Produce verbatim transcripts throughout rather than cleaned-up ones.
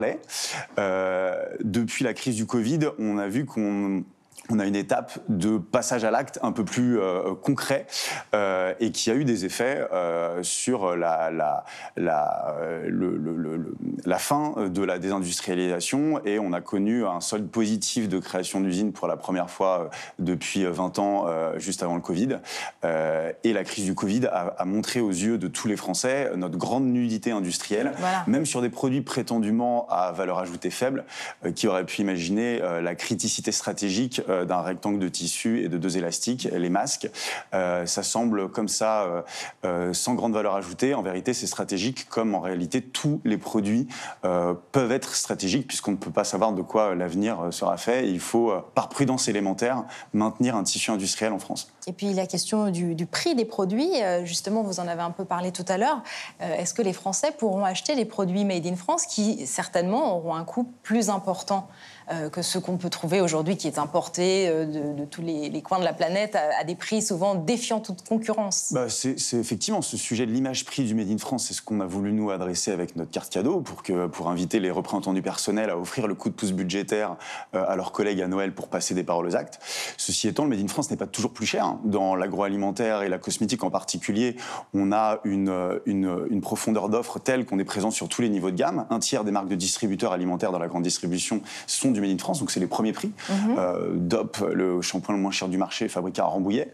Euh, depuis la crise du Covid, on a vu qu'on on a une étape de passage à l'acte un peu plus euh, concret euh, et qui a eu des effets euh, sur la, la, la, euh, le, le, le, la fin de la désindustrialisation, et on a connu un solde positif de création d'usines pour la première fois depuis vingt ans, euh, juste avant le Covid. Euh, et la crise du Covid a, a montré aux yeux de tous les Français notre grande nudité industrielle, voilà. Même sur des produits prétendument à valeur ajoutée faible, euh, qui auraient pu imaginer euh, la criticité stratégique euh, d'un rectangle de tissu et de deux élastiques, les masques. Euh, ça semble comme ça, euh, euh, sans grande valeur ajoutée. En vérité, c'est stratégique, comme en réalité tous les produits euh, peuvent être stratégiques, puisqu'on ne peut pas savoir de quoi l'avenir sera fait. Il faut, euh, par prudence élémentaire, maintenir un tissu industriel en France. Et puis la question du, du prix des produits, euh, justement, vous en avez un peu parlé tout à l'heure. Euh, est-ce que les Français pourront acheter les produits made in France qui, certainement, auront un coût plus important euh, que ce qu'on peut trouver aujourd'hui, qui est importé euh, de, de tous les, les coins de la planète à, à des prix souvent défiant toute concurrence? Bah, c'est, c'est effectivement ce sujet de l'image prix du Made in France, c'est ce qu'on a voulu nous adresser avec notre carte cadeau pour, que, pour inviter les représentants du personnel à offrir le coup de pouce budgétaire euh, à leurs collègues à Noël pour passer des paroles aux actes. Ceci étant, le Made in France n'est pas toujours plus cher. Dans l'agroalimentaire et la cosmétique en particulier, on a une, une, une profondeur d'offre telle qu'on est présent sur tous les niveaux de gamme. Un tiers des marques de distributeurs alimentaires dans la grande distribution sont du Made in France, donc c'est les premiers prix. Mm-hmm. euh, D O P, le shampoing le moins cher du marché, fabriqué à Rambouillet.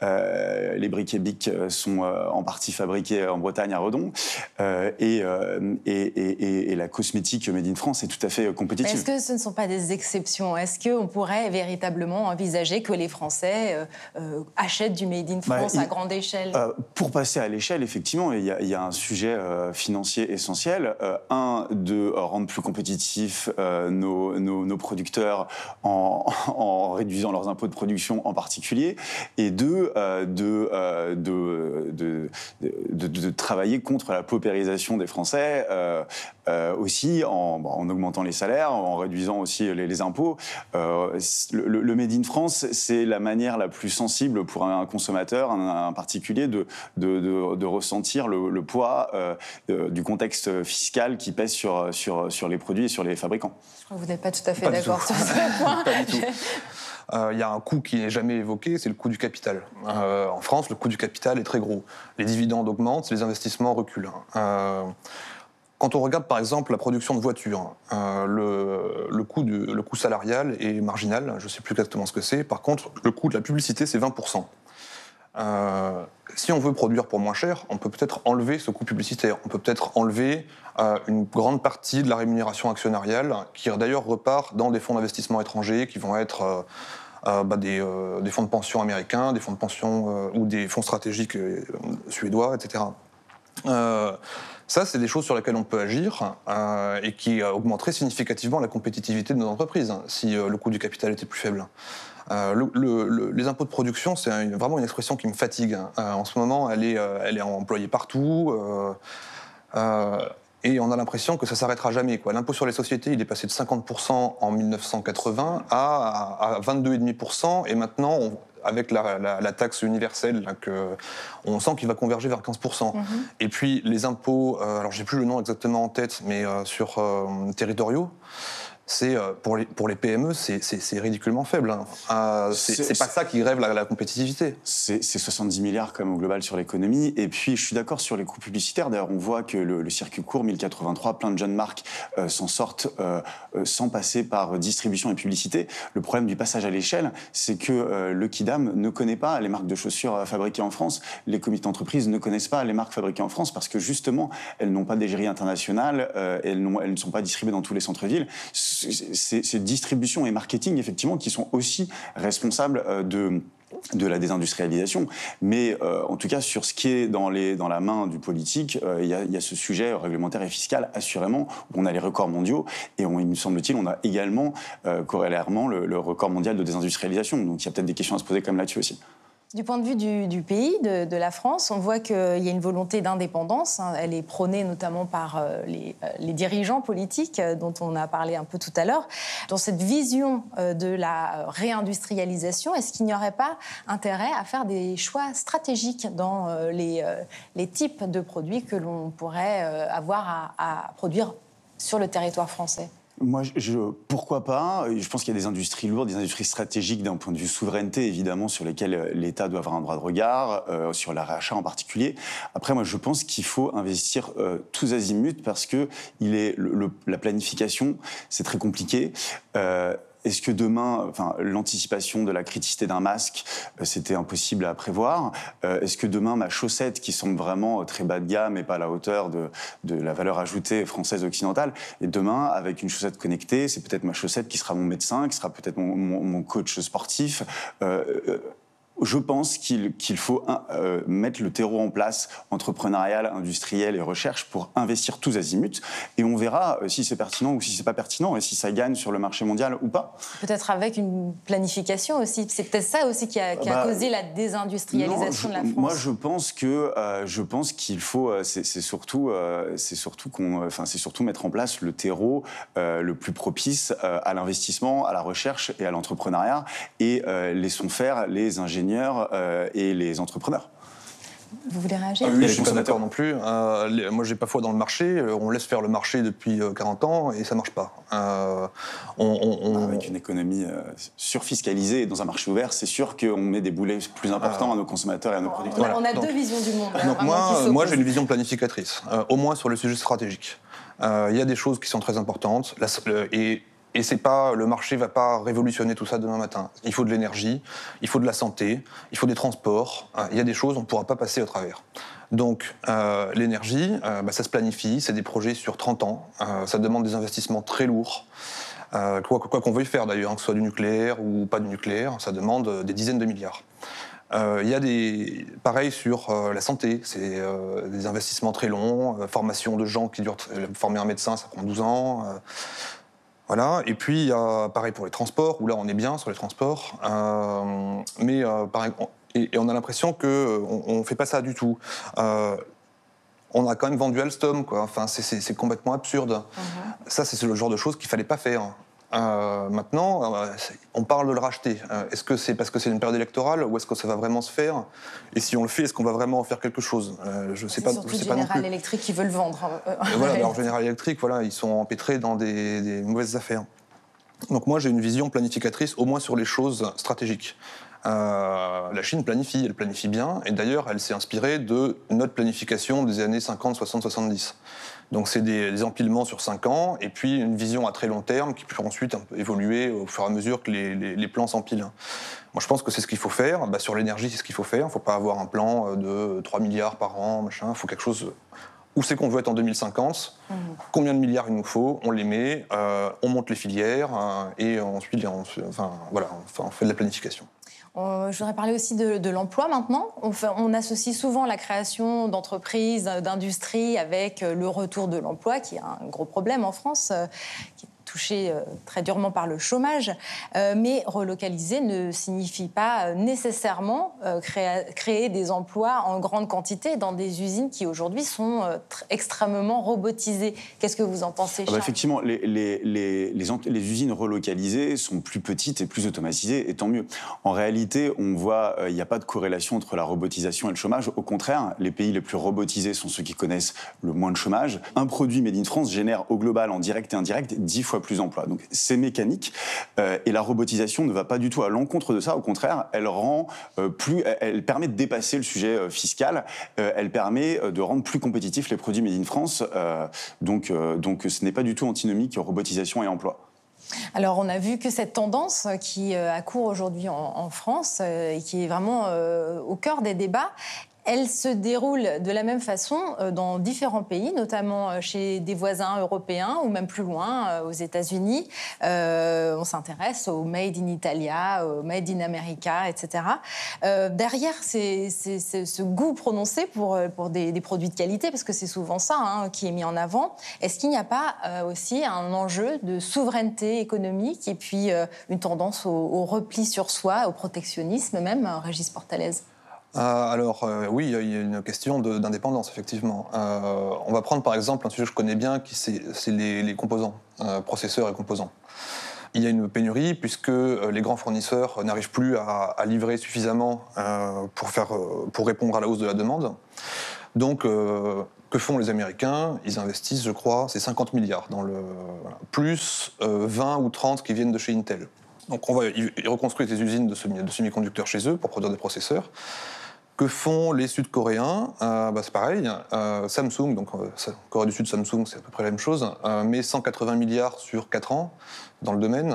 Euh, les briquets Bic sont euh, en partie fabriqués en Bretagne, à Redon. Euh, et, euh, et, et, et la cosmétique Made in France est tout à fait compétitive. Est-ce que ce ne sont pas des exceptions? Est-ce qu'on pourrait véritablement envisager que les Français euh, euh, achètent du Made in France bah, il, à grande échelle? euh, Pour passer à l'échelle, effectivement, il y a, il y a un sujet euh, financier essentiel. Euh, un, de rendre plus compétitifs euh, nos, nos, nos producteurs en, en réduisant leurs impôts de production en particulier. Et deux, euh, de, euh, de, de, de, de, de travailler contre la paupérisation des Français, euh, euh, aussi en, en augmentant les salaires, en réduisant aussi les, les impôts. Euh, le, le Made in France, c'est la manière la plus sensible pour un consommateur, un, un particulier, de, de, de, de ressentir le, le poids euh, du contexte fiscal qui pèse sur, sur, sur les produits et sur les fabricants. Vous n'êtes pas tout à fait pas d'accord sur ce point. Pas du tout. Il euh, y a un coût qui n'est jamais évoqué, c'est le coût du capital. Euh, en France, le coût du capital est très gros. Les dividendes augmentent, les investissements reculent. Euh, quand on regarde par exemple la production de voitures, euh, le, le, coût du, le coût salarial est marginal, je ne sais plus exactement ce que c'est. Par contre, le coût de la publicité, c'est vingt pour cent. Euh, si on veut produire pour moins cher, on peut peut-être enlever ce coût publicitaire. On peut peut-être enlever euh, une grande partie de la rémunération actionnariale, qui d'ailleurs repart dans des fonds d'investissement étrangers, qui vont être euh, euh, bah, des, euh, des fonds de pension américains, des fonds de pension euh, ou des fonds stratégiques euh, suédois, et cetera. Euh, ça, c'est des choses sur lesquelles on peut agir euh, et qui euh, augmenteraient significativement la compétitivité de nos entreprises, hein, si euh, le coût du capital était plus faible. Euh, le, le, le, les impôts de production, c'est une, vraiment une expression qui me fatigue. Euh, en ce moment, elle est, euh, elle est employée partout. Euh, euh, et on a l'impression que ça ne s'arrêtera jamais, quoi. L'impôt sur les sociétés, il est passé de cinquante pour cent en mille neuf cent quatre-vingts à, à vingt-deux virgule cinq pour cent. Et maintenant, on, avec la, la, la taxe universelle, là, que, on sent qu'il va converger vers quinze pour cent. Mm-hmm. Et puis les impôts, euh, alors j'ai plus le nom exactement en tête, mais euh, sur euh, territoriaux, c'est, pour, les, pour les P M E, c'est, c'est, c'est ridiculement faible. Hein. Euh, c'est, c'est, c'est pas ça qui grève la, la compétitivité. C'est, c'est soixante-dix milliards quand même au global sur l'économie. Et puis, je suis d'accord sur les coûts publicitaires. D'ailleurs, on voit que le, le circuit court, mille quatre-vingt-trois, plein de jeunes marques euh, s'en sortent euh, euh, sans passer par distribution et publicité. Le problème du passage à l'échelle, c'est que euh, le Kidam ne connaît pas les marques de chaussures fabriquées en France. Les comités d'entreprise ne connaissent pas les marques fabriquées en France parce que, justement, elles n'ont pas d'égérie internationale, euh, elles, n'ont, elles ne sont pas distribuées dans tous les centres-villes. C'est, c'est distribution et marketing, effectivement, qui sont aussi responsables de, de la désindustrialisation. Mais euh, en tout cas, sur ce qui est dans, les, dans la main du politique, il euh, y, y a ce sujet réglementaire et fiscal, assurément, où on a les records mondiaux. Et on, il me semble-t-il, on a également, euh, corrélairement, le, le record mondial de désindustrialisation. Donc il y a peut-être des questions à se poser comme là-dessus aussi. Du point de vue du, du pays, de, de la France, on voit qu'il y a une volonté d'indépendance. Hein. Elle est prônée notamment par euh, les, euh, les dirigeants politiques euh, dont on a parlé un peu tout à l'heure. Dans cette vision euh, de la réindustrialisation, est-ce qu'il n'y aurait pas intérêt à faire des choix stratégiques dans euh, les, euh, les types de produits que l'on pourrait euh, avoir à, à produire sur le territoire français ? Moi, je, pourquoi pas ? Je pense qu'il y a des industries lourdes, des industries stratégiques d'un point de vue souveraineté, évidemment, sur lesquelles l'État doit avoir un droit de regard, euh, sur la réachat en particulier. Après, moi, je pense qu'il faut investir euh, tous azimuts parce que il est, le, le, la planification, c'est très compliqué. Euh, Est-ce que demain, enfin, l'anticipation de la criticité d'un masque, euh, c'était impossible à prévoir ? euh, Est-ce que demain, ma chaussette, qui semble vraiment très bas de gamme et pas à la hauteur de, de la valeur ajoutée française occidentale, et demain, avec une chaussette connectée, c'est peut-être ma chaussette qui sera mon médecin, qui sera peut-être mon, mon, mon coach sportif. Euh, euh, Je pense qu'il qu'il faut euh, mettre le terreau en place entrepreneurial, industriel et recherche pour investir tous azimuts. Et on verra euh, si c'est pertinent ou si c'est pas pertinent et si ça gagne sur le marché mondial ou pas. Peut-être avec une planification aussi. C'est peut-être ça aussi qui a, qui a bah, causé la désindustrialisation non, je, de la France. Moi, je pense que euh, je pense qu'il faut. Euh, c'est, c'est surtout, euh, c'est surtout qu'on, enfin, c'est surtout mettre en place le terreau euh, le plus propice euh, à l'investissement, à la recherche et à l'entrepreneuriat, et euh, laissons faire les ingénieurs Euh, et les entrepreneurs. Vous voulez réagir ? ah Oui, je ne suis pas d'accord non plus. Euh, les, moi, j'ai pas foi dans le marché. On laisse faire le marché depuis quarante ans et ça marche pas. Euh, on, on, on... Avec une économie euh, surfiscalisée dans un marché ouvert, c'est sûr qu'on met des boulets plus importants ah. à nos consommateurs et à nos producteurs. On a, on a donc, deux visions du monde. Donc moi, moi, j'ai une vision planificatrice, euh, au moins sur le sujet stratégique. Il euh, y a des choses qui sont très importantes la, euh, et Et c'est pas, le marché ne va pas révolutionner tout ça demain matin. Il faut de l'énergie, il faut de la santé, il faut des transports. Il y a des choses, on ne pourra pas passer au travers. Donc euh, l'énergie, euh, bah, ça se planifie, c'est des projets sur trente ans. Euh, ça demande des investissements très lourds. Euh, quoi, quoi qu'on veuille faire d'ailleurs, hein, que ce soit du nucléaire ou pas du nucléaire, ça demande des dizaines de milliards. Il euh, y a des... Pareil sur euh, la santé, c'est euh, des investissements très longs, euh, formation de gens qui durent... Former un médecin, ça prend douze ans... Euh, Voilà. Et puis, il y a pareil pour les transports, où là, on est bien sur les transports. Euh, mais euh, pareil, on, et, et on a l'impression qu'on ne fait pas ça du tout. Euh, on a quand même vendu Alstom, quoi. Enfin, c'est, c'est, c'est complètement absurde. Mm-hmm. Ça, c'est le genre de choses qu'il ne fallait pas faire. Euh, maintenant, euh, on parle de le racheter. Euh, est-ce que c'est parce que c'est une période électorale ou est-ce que ça va vraiment se faire ? Et si on le fait, est-ce qu'on va vraiment en faire quelque chose ? euh, Je sais c'est pas. Surtout je sais General pas non plus. Electric qui veut le vendre. Euh, voilà, alors General Electric, voilà, ils sont empêtrés dans des, des mauvaises affaires. Donc moi, j'ai une vision planificatrice, au moins sur les choses stratégiques. Euh, la Chine planifie, elle planifie bien, et d'ailleurs, elle s'est inspirée de notre planification des années cinquante, soixante, soixante-dix. Donc c'est des, des empilements sur cinq ans, et puis une vision à très long terme qui peut ensuite un peu évoluer au fur et à mesure que les, les, les plans s'empilent. Moi je pense que c'est ce qu'il faut faire. Bah, sur l'énergie, c'est ce qu'il faut faire. Il ne faut pas avoir un plan de trois milliards par an, machin. Il faut quelque chose... Où c'est qu'on veut être en deux mille cinquante, mmh. Combien de milliards il nous faut, on les met, euh, on monte les filières, euh, et ensuite on, enfin, voilà, on, on fait de la planification. Euh, je voudrais parler aussi de, de l'emploi maintenant. On, fait, on associe souvent la création d'entreprises, d'industries avec le retour de l'emploi, qui est un gros problème en France, euh, qui est touché euh, très durement par le chômage. Euh, mais relocaliser ne signifie pas nécessairement euh, créer, créer des emplois en grande quantité dans des usines qui aujourd'hui sont euh, tr- extrêmement robotisées. Qu'est-ce que vous en pensez, Charles ? Ah bah effectivement, les, les, les, les, les usines relocalisées sont plus petites et plus automatisées, et tant mieux. En réalité, on voit il euh, n'y a pas de corrélation entre la robotisation et le chômage. Au contraire, les pays les plus robotisés sont ceux qui connaissent le moins de chômage. Un produit made in France génère au global, en direct et indirect, dix fois plus d'emplois. Donc c'est mécanique, euh, et la robotisation ne va pas du tout à l'encontre de ça. Au contraire, elle rend euh, plus, elle, elle permet de dépasser le sujet euh, fiscal. Euh, elle permet euh, de rendre plus compétitifs les produits made in France. Euh, donc, euh, donc ce n'est pas du tout antinomique robotisation et emploi. Alors, on a vu que cette tendance qui euh, accourt aujourd'hui en, en France euh, et qui est vraiment euh, au cœur des débats, elle se déroule de la même façon dans différents pays, notamment chez des voisins européens ou même plus loin, aux États-Unis. Euh, on s'intéresse au Made in Italia, au Made in America, et cetera. Euh, derrière c'est, c'est, c'est ce goût prononcé pour, pour des, des produits de qualité, parce que c'est souvent ça hein, qui est mis en avant, est-ce qu'il n'y a pas euh, aussi un enjeu de souveraineté économique et puis euh, une tendance au, au repli sur soi, au protectionnisme même, Régis Portalez ? Euh, alors euh, oui, il y a une question de, d'indépendance, effectivement. Euh, on va prendre par exemple un sujet que je connais bien, qui c'est, c'est les, les composants, euh, processeurs et composants. Il y a une pénurie puisque les grands fournisseurs n'arrivent plus à, à livrer suffisamment euh, pour, faire, pour répondre à la hausse de la demande. Donc, euh, que font les Américains? Ils investissent, je crois, c'est cinquante milliards, dans le, voilà. Plus euh, vingt ou trente qui viennent de chez Intel. Donc on va, ils reconstruisent des usines de, semi, de semi-conducteurs chez eux pour produire des processeurs. Que font les Sud-Coréens? euh, bah, C'est pareil. Euh, Samsung, donc euh, Corée du Sud, Samsung, c'est à peu près la même chose, euh, met cent quatre-vingts milliards sur quatre ans dans le domaine.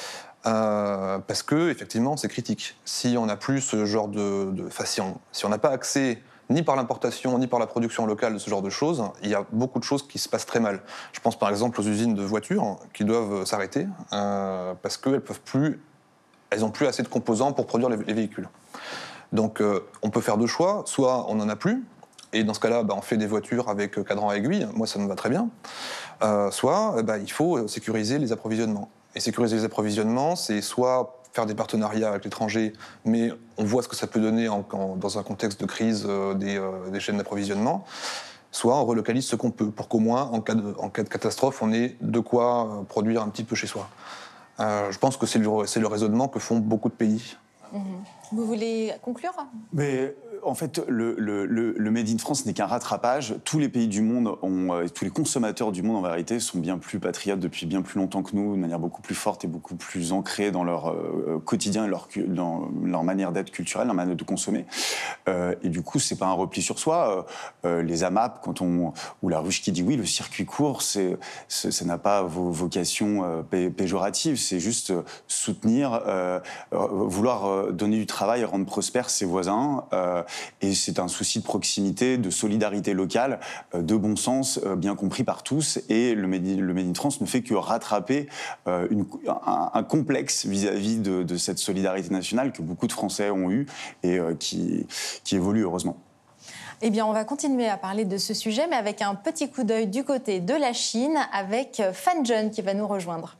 Euh, parce que, effectivement, c'est critique. Si on n'a plus ce genre de... de enfin, si on si n'a pas accès ni par l'importation, ni par la production locale de ce genre de choses, il y a beaucoup de choses qui se passent très mal. Je pense par exemple aux usines de voitures qui doivent s'arrêter euh, parce qu'elles peuvent plus, elles n'ont plus assez de composants pour produire les, les véhicules. Donc euh, on peut faire deux choix, soit on n'en a plus, et dans ce cas-là, bah, on fait des voitures avec cadran à aiguille, moi ça me va très bien, euh, soit bah, il faut sécuriser les approvisionnements. Et sécuriser les approvisionnements, c'est soit faire des partenariats avec l'étranger, mais on voit ce que ça peut donner en, en, dans un contexte de crise euh, des, euh, des chaînes d'approvisionnement, soit on relocalise ce qu'on peut, pour qu'au moins, en cas, de, en cas de catastrophe, on ait de quoi euh, produire un petit peu chez soi. Euh, je pense que c'est le, c'est le raisonnement que font beaucoup de pays. Mmh. Vous voulez conclure? Mais en fait, le, le, le Made in France n'est qu'un rattrapage. Tous les pays du monde, ont, euh, tous les consommateurs du monde, en vérité, sont bien plus patriotes depuis bien plus longtemps que nous, de manière beaucoup plus forte et beaucoup plus ancrée dans leur euh, quotidien et leur, dans leur manière d'être culturelle, leur manière de consommer. Euh, et du coup, c'est pas un repli sur soi. Euh, les A M A P, quand on, ou la ruche qui dit oui, le circuit court, c'est, c'est, ça n'a pas vos vocations euh, pé, péjoratives. C'est juste soutenir, euh, vouloir euh, donner du travail et rendre prospères ses voisins. Euh, et c'est un souci de proximité, de solidarité locale, euh, de bon sens, euh, bien compris par tous. Et le Made in, le Made in France ne fait que rattraper euh, une, un, un complexe vis-à-vis de, de cette solidarité nationale que beaucoup de Français ont eu et euh, qui, qui évolue heureusement. Eh bien, on va continuer à parler de ce sujet, mais avec un petit coup d'œil du côté de la Chine, avec Fan Zhen qui va nous rejoindre.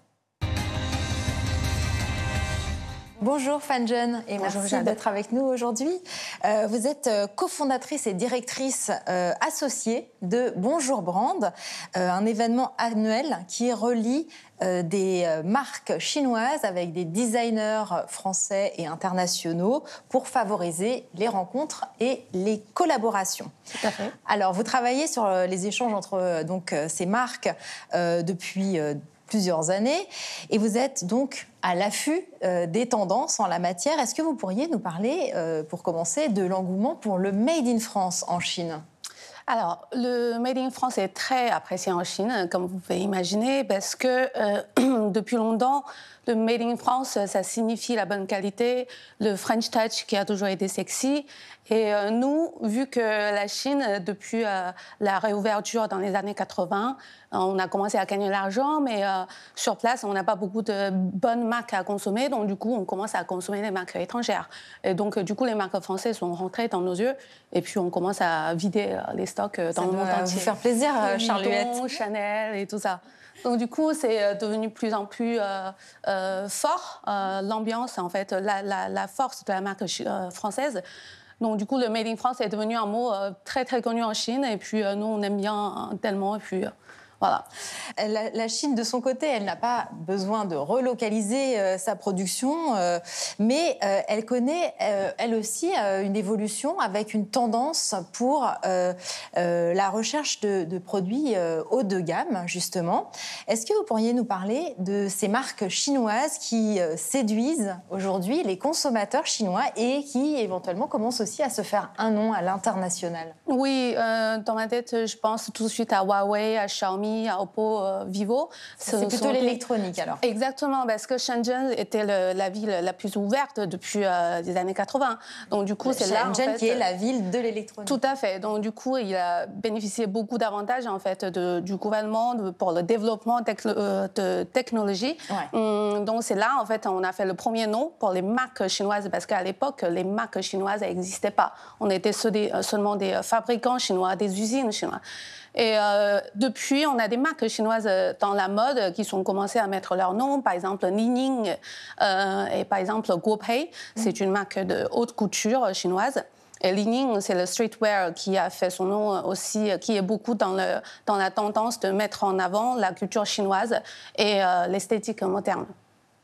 Bonjour Fan Zhen et Bonjour, merci d'être avec nous aujourd'hui. Euh, vous êtes cofondatrice et directrice euh, associée de Bonjour Brand, euh, un événement annuel qui relie euh, des marques chinoises avec des designers français et internationaux pour favoriser les rencontres et les collaborations. Tout à fait. Alors, vous travaillez sur les échanges entre donc, ces marques euh, depuis euh, plusieurs années et vous êtes donc à l'affût euh, des tendances en la matière. Est-ce que vous pourriez nous parler, euh, pour commencer, de l'engouement pour le Made in France en Chine ? Alors, le Made in France est très apprécié en Chine, comme vous pouvez imaginer, parce que euh, depuis longtemps, le Made in France, ça signifie la bonne qualité, le French touch qui a toujours été sexy. Et euh, nous, vu que la Chine, depuis euh, la réouverture dans les années quatre-vingts, on a commencé à gagner de l'argent, mais euh, sur place, on n'a pas beaucoup de bonnes marques à consommer, donc du coup, on commence à consommer les marques étrangères. Et donc, du coup, les marques françaises sont rentrées dans nos yeux, et puis on commence à vider les stocks dans ça le monde entier. Ça vous faire plaisir, Charluette. Vuitton, Chanel et tout ça. Donc du coup, c'est devenu de plus en plus euh, euh, fort, euh, l'ambiance, en fait, la, la, la force de la marque euh, française. Donc du coup, le Made in France est devenu un mot euh, très très connu en Chine, et puis euh, nous, on aime bien tellement, et puis... Euh, Voilà. La, la Chine, de son côté, elle n'a pas besoin de relocaliser euh, sa production, euh, mais euh, elle connaît, euh, elle aussi, euh, une évolution avec une tendance pour euh, euh, la recherche de, de produits euh, haut de gamme, justement. Est-ce que vous pourriez nous parler de ces marques chinoises qui euh, séduisent aujourd'hui les consommateurs chinois et qui, éventuellement, commencent aussi à se faire un nom à l'international ? Oui, euh, dans ma tête, je pense tout de suite à Huawei, à Xiaomi, à Oppo, euh, Vivo. C'est plutôt l'électronique, alors. Exactement, parce que Shenzhen était le, la ville la plus ouverte depuis euh, les années quatre-vingts. Donc du coup, c'est là, en Shenzhen fait, qui est la ville de l'électronique. Tout à fait. Donc du coup, il a bénéficié beaucoup d'avantages, en fait, de, du gouvernement de, pour le développement techno, euh, de technologie. Ouais. Hum, donc c'est là, en fait, on a fait le premier nom pour les marques chinoises, parce qu'à l'époque, les marques chinoises n'existaient pas. On était seulement des fabricants chinois, des usines chinoises. Et euh, depuis, on a des marques chinoises dans la mode qui ont commencé à mettre leur nom. Par exemple, Li Ning euh, et par exemple Guopei, mmh. c'est une marque de haute couture chinoise. Et Li Ning, c'est le streetwear qui a fait son nom aussi, qui est beaucoup dans, le, dans la tendance de mettre en avant la culture chinoise et euh, l'esthétique moderne.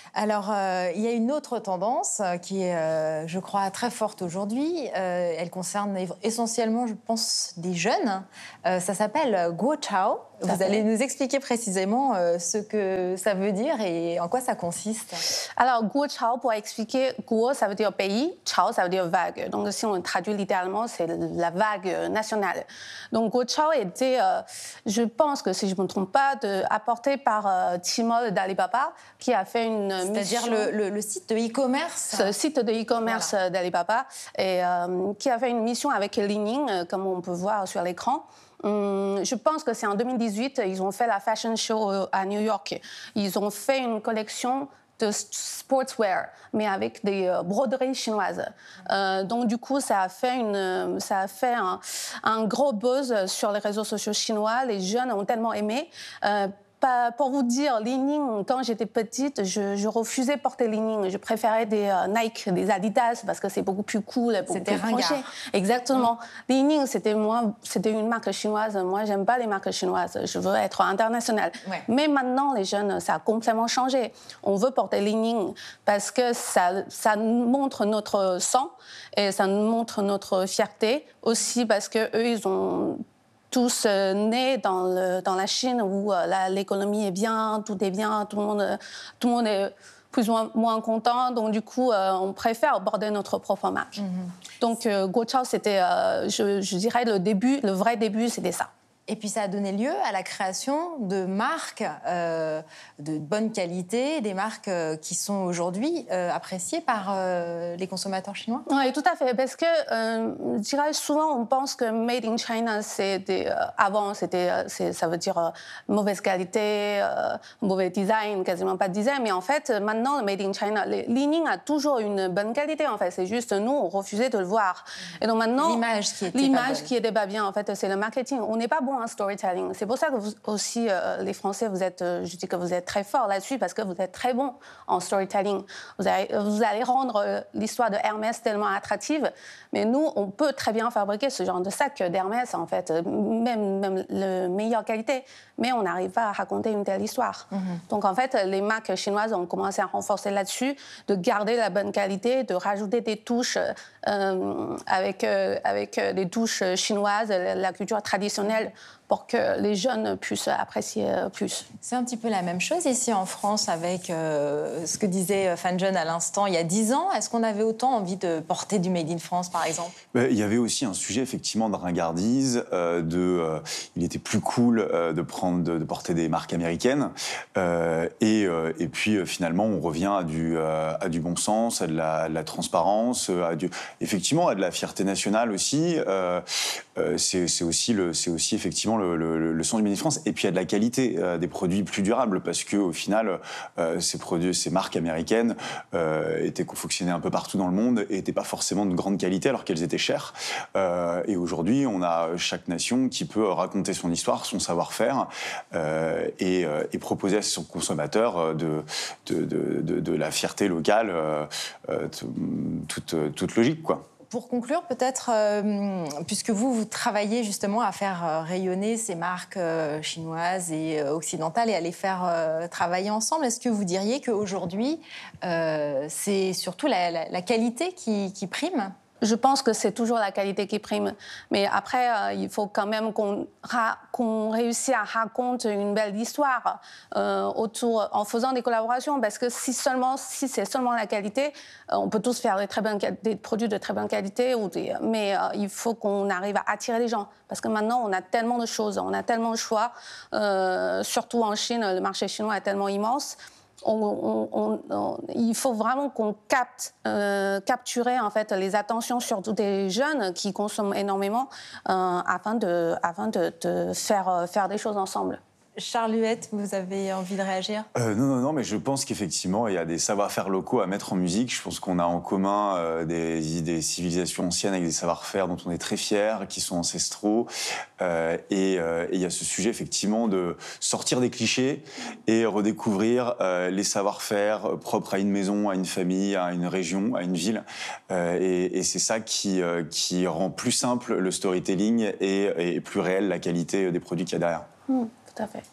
Alors, euh, il y a une autre tendance euh, qui est, euh, je crois, très forte aujourd'hui. Euh, elle concerne essentiellement, je pense, des jeunes. Euh, ça s'appelle Guo Chao. Vous fait. allez nous expliquer précisément euh, ce que ça veut dire et en quoi ça consiste. Alors, Guo Chao, pour expliquer, Guo, ça veut dire pays, Chao, ça veut dire vague. Donc, si on traduit littéralement, c'est la vague nationale. Donc, Guo Chao était, euh, je pense que si je ne me trompe pas, de, apporté par euh, Tmall d'Alibaba, qui a fait une C'est-à-dire le, le, le site de e-commerce. Ce site de e-commerce voilà. d'Alibaba, et euh, qui a fait une mission avec Li Ning, comme on peut voir sur l'écran. Hum, je pense que c'est en deux mille dix-huit, ils ont fait la fashion show à New York. Ils ont fait une collection de sportswear, mais avec des euh, broderies chinoises. Euh, donc du coup, ça a fait, une, ça a fait un, un gros buzz sur les réseaux sociaux chinois. Les jeunes ont tellement aimé. Euh, Pas, pour vous dire, Li Ning, quand j'étais petite, je, je refusais de porter Li Ning. Je préférais des euh, Nike, des Adidas, parce que c'est beaucoup plus cool, beaucoup plus branché. Exactement. Mmh. Li Ning, c'était, moi, c'était une marque chinoise. Moi, j'aime pas les marques chinoises. Je veux être internationale. Ouais. Mais maintenant, les jeunes, ça a complètement changé. On veut porter Li Ning parce que ça, ça montre notre sang et ça montre notre fierté. Aussi parce qu'eux, ils ont... tous euh, nés dans, le, dans la Chine où euh, la, l'économie est bien, tout est bien, tout le monde, tout le monde est plus ou moins, moins content. Donc, du coup, euh, on préfère aborder notre propre marque. Mm-hmm. Donc, euh, Guo Chao, c'était, euh, je, je dirais, le début, le vrai début, c'était ça. Et puis ça a donné lieu à la création de marques euh, de bonne qualité, des marques euh, qui sont aujourd'hui euh, appréciées par euh, les consommateurs chinois. Oui, tout à fait, parce que euh, je dirais souvent on pense que Made in China, c'est des, euh, avant c'était, c'est, ça veut dire euh, mauvaise qualité, euh, mauvais design, quasiment pas de design, mais en fait maintenant le Made in China, Li Ning a toujours une bonne qualité en fait, c'est juste nous on refusait de le voir. Et donc maintenant l'image qui était l'image pas qui était pas bien en fait, c'est le marketing. On n'est pas bon en storytelling. C'est pour ça que vous aussi, euh, les Français, vous êtes, euh, je dis que vous êtes très forts là-dessus parce que vous êtes très bons en storytelling. Vous allez, vous allez rendre euh, l'histoire de Hermès tellement attractive. Mais nous, on peut très bien fabriquer ce genre de sac d'Hermès, en fait, même, même la meilleure qualité. Mais on n'arrive pas à raconter une telle histoire. Mm-hmm. Donc, en fait, les marques chinoises ont commencé à renforcer là-dessus, de garder la bonne qualité, de rajouter des touches euh, avec, euh, avec des touches chinoises, la, la culture traditionnelle, pour que les jeunes puissent apprécier plus. C'est un petit peu la même chose ici en France avec euh, ce que disait Fan John à l'instant, il y a dix ans. Est-ce qu'on avait autant envie de porter du Made in France, par exemple ? Il y avait aussi un sujet, effectivement, de ringardise, euh, de, euh, il était plus cool euh, de, prendre, de, de porter des marques américaines. Euh, et, euh, et puis, euh, finalement, on revient à du, euh, à du bon sens, à de la, de la transparence, à du, effectivement, à de la fierté nationale aussi. Euh, euh, c'est, c'est, aussi le, c'est aussi, effectivement, Le, le, le sens du Made in France, et puis il y a de la qualité, euh, des produits plus durables, parce qu'au final, euh, ces, produits, ces marques américaines euh, étaient confectionnées un peu partout dans le monde et n'étaient pas forcément de grande qualité alors qu'elles étaient chères. Euh, et aujourd'hui, on a chaque nation qui peut raconter son histoire, son savoir-faire euh, et, euh, et proposer à son consommateur de, de, de, de, de la fierté locale, euh, euh, toute, toute logique, quoi. Pour conclure, peut-être, euh, puisque vous, vous travaillez justement à faire euh, rayonner ces marques euh, chinoises et euh, occidentales et à les faire euh, travailler ensemble, est-ce que vous diriez qu'aujourd'hui, euh, c'est surtout la, la, la qualité qui, qui prime ? Je pense que c'est toujours la qualité qui prime. Mais après, euh, il faut quand même qu'on, ra- qu'on réussisse à raconter une belle histoire euh, autour, en faisant des collaborations. Parce que si, seulement, si c'est seulement la qualité, euh, on peut tous faire des, très bonnes, des produits de très bonne qualité. Ou des, mais euh, il faut qu'on arrive à attirer les gens. Parce que maintenant, on a tellement de choses, on a tellement de choix. Euh, surtout en Chine, le marché chinois est tellement immense. On, on, on, on, il faut vraiment qu'on capte, euh, capturer en fait les attentions surtout des jeunes qui consomment énormément euh, afin de, afin de, de faire, faire des choses ensemble. Charles Huette, vous avez envie de réagir ? euh, Non, non, non, mais je pense qu'effectivement, il y a des savoir-faire locaux à mettre en musique. Je pense qu'on a en commun euh, des, des civilisations anciennes avec des savoir-faire dont on est très fiers, qui sont ancestraux. Euh, et, euh, et il y a ce sujet, effectivement, de sortir des clichés et redécouvrir euh, les savoir-faire propres à une maison, à une famille, à une région, à une ville. Euh, et, et c'est ça qui, euh, qui rend plus simple le storytelling et, et plus réel la qualité des produits qu'il y a derrière. Mmh. Tout à fait.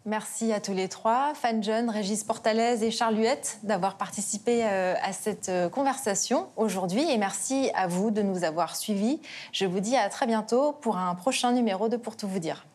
Merci à tous les trois, Fan John, Régis Portalez et Charles Huette, d'avoir participé à cette conversation aujourd'hui. Et merci à vous de nous avoir suivis. Je vous dis à très bientôt pour un prochain numéro de Pour tout vous dire.